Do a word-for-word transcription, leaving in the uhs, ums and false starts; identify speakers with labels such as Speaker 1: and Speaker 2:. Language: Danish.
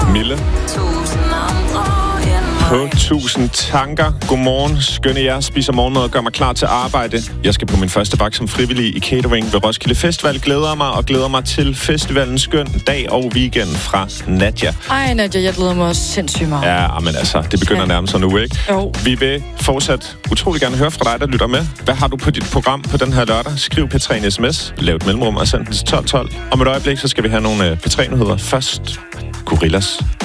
Speaker 1: Mille. På tusind tanker. Godmorgen. Skønne jer. Spiser morgenmad og gør mig klar til arbejde. Jeg skal på min første vagt som frivillig i catering ved Roskilde Festival. Glæder mig og glæder mig til festivalens skøn dag og weekend fra Nadja.
Speaker 2: Ej, Nadja, jeg glæder mig også sindssygt meget.
Speaker 1: Ja, men altså, det begynder ja. nærme sig nu, ikke?
Speaker 2: Jo.
Speaker 1: Vi vil fortsat utrolig gerne høre fra dig, der lytter med. Hvad har du på dit program på den her lørdag? Skriv P tre en sms, lav et mellemrum og send den til tolv tolv. Om et øjeblik, så skal vi have nogle P tre-nyheder. Først, Gorillaz.